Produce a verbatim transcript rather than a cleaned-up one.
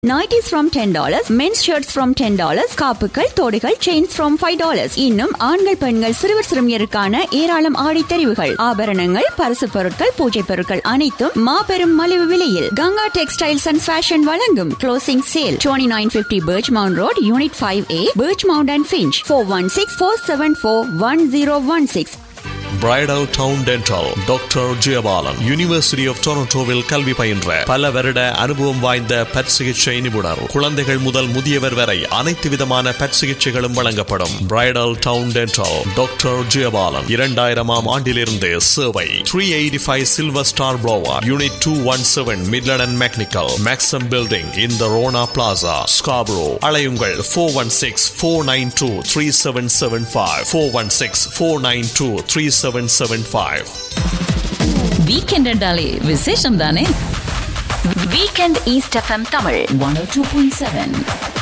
Nighties from ten dollars, men's shirts from ten dollars, காப்புகள், தோடுகள், chains from five dollars. இன்னும் ஆண்கள் பெண்கள் சிறுவர் சிறுமியருக்கான ஏராளம் ஆடை தெரிவுகள், ஆபரணங்கள், பரிசு பொருட்கள், பூஜை பொருட்கள் அனைத்தும் மாபெரும் மலிவு விலையில் கங்கா டெக்ஸ்டைல்ஸ் அண்ட் ஃபேஷன் வழங்கும் closing sale twenty-nine fifty Birchmount Road, Unit five A, Birchmount and Finch, four one six, four seven four, one zero one six. Bridal Town Dental doctor Jayabalan university of டொரண்டோவில் கல்வி பயின்ற பல வருட அனுபவம் வாய்ந்த பற் சிகிச்சை நிபுணர். குழந்தைகள் முதல் முதியவர் வரை அனைத்து விதமான பற் சிகிச்சைகளும் வழங்கப்படும். Bridal Town Dental doctor Jayabalan இரண்டாயிரமாம் ஆண்டிலிருந்து சேவை. three eighty-five Silver Star Boulevard, Unit two seventeen, Midland and Macnical, Maxim Building in the Rona Plaza, Scarborough. அழையுங்கள் four one six, four nine two, three seven seven five, four one six, four nine two, three seven seven five. Weekend என்றாலே விசேஷம் தானே. Weekend east FM Tamil one oh two point seven.